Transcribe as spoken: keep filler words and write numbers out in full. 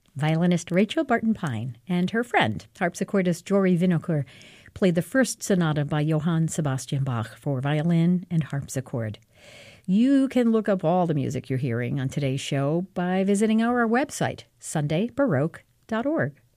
Violinist Rachel Barton Pine and her friend, harpsichordist Jory Winokur, played the first sonata by Johann Sebastian Bach for violin and harpsichord. You can look up all the music you're hearing on today's show by visiting our website, sunday baroque dot org.